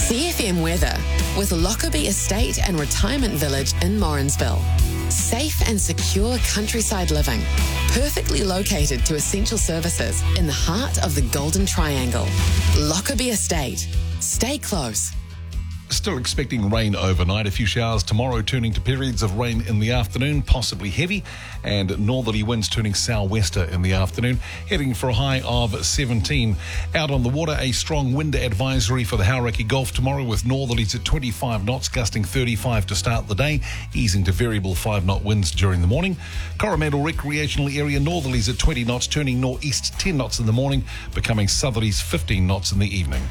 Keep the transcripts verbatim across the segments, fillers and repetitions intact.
C F M weather with Lockerbie Estate and Retirement Village in Morrinsville. Safe and secure countryside living, perfectly located to essential services in the heart of the Golden Triangle. Lockerbie Estate. Stay close. Still expecting rain overnight. A few showers tomorrow, turning to periods of rain in the afternoon, possibly heavy, and northerly winds turning southwester in the afternoon, heading for a high of seventeen. Out on the water, a strong wind advisory for the Hauraki Gulf tomorrow, with northerlies at twenty-five knots, gusting thirty-five to start the day, easing to variable five-knot winds during the morning. Coromandel Recreational Area, northerlies at twenty knots, turning northeast ten knots in the morning, becoming southerlies fifteen knots in the evening.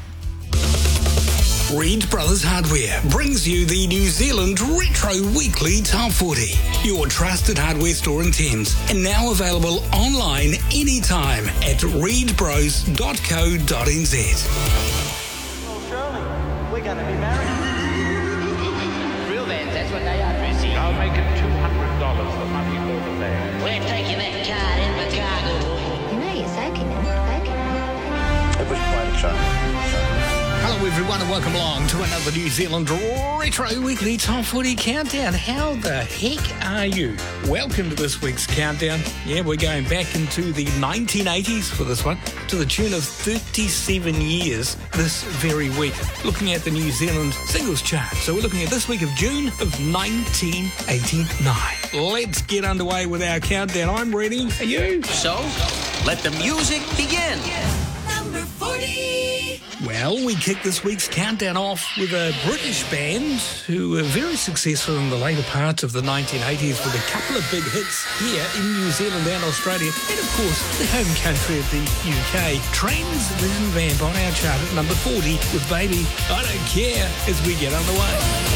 Reed Brothers Hardware brings you the New Zealand Retro Weekly Top forty, your trusted hardware store in Thames, and now available online anytime at reed bros dot co dot n z. Well, Shirley, we're going to be married. Real vans, that's what they are, Chrissy. I'll make it two hundred dollars, the money for the van. We're taking that card in for cargo. You know you're soaking it, soaking it. It was quite a show. Hello everyone and welcome along to another New Zealand Retro Weekly Top forty Countdown. How the heck are you? Welcome to this week's countdown. Yeah, we're going back into the nineteen eighties for this one, to the tune of thirty-seven years this very week, looking at the New Zealand singles chart. So we're looking at this week of June of nineteen eighty-nine. Let's get underway with our countdown. I'm ready. Are you? So, let the music begin. Number forty. Well, we kick this week's countdown off with a British band who were very successful in the later parts of the nineteen eighties with a couple of big hits here in New Zealand and Australia, and of course the home country of the U K. Trans Vision Vamp on our chart at number forty with Baby I Don't Care as we get underway.